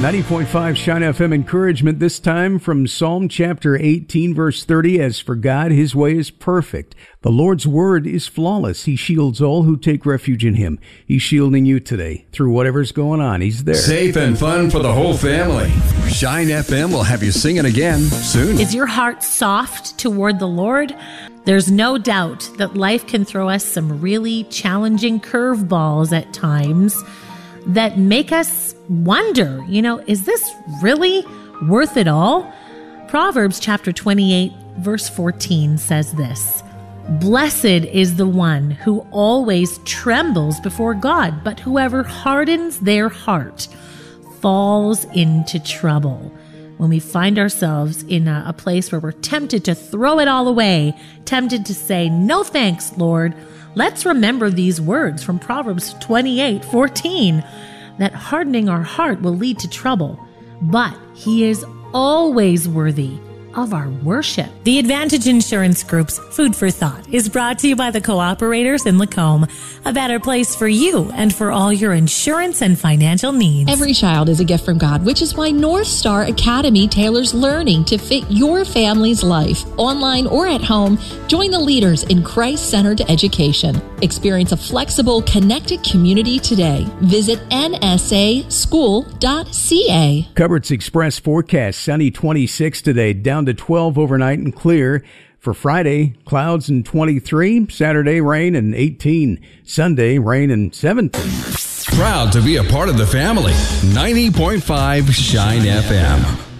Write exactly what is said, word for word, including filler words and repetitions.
ninety point five Shine F M encouragement, this time from Psalm chapter eighteen, verse thirty. As for God, his way is perfect. The Lord's word is flawless. He shields all who take refuge in him. He's shielding you today through whatever's going on. He's there. Safe and fun for the whole family. Shine F M will have you singing again soon. Is your heart soft toward the Lord? There's no doubt that life can throw us some really challenging curveballs at times that make us wonder, you know, is this really worth it all? Proverbs chapter twenty-eight, verse fourteen says this: "Blessed is the one who always trembles before God, but whoever hardens their heart falls into trouble." When we find ourselves in a, a place where we're tempted to throw it all away, tempted to say, "No thanks, Lord," let's remember these words from Proverbs twenty-eight fourteen, that hardening our heart will lead to trouble, but he is always worthy of our worship. The Advantage Insurance Group's Food for Thought is brought to you by the Cooperators in Lacombe, a better place for you and for all your insurance and financial needs. Every child is a gift from God, which is why North Star Academy tailors learning to fit your family's life. Online or at home, join the leaders in Christ-centered education. Experience a flexible, connected community today. Visit N S A school dot C A. Coverts Express forecast, sunny twenty-six today, down to twelve overnight and clear. For Friday, clouds and twenty-three. Saturday, rain and eighteen. Sunday, rain and seventeen. Proud to be a part of the family. ninety point five Shine F M.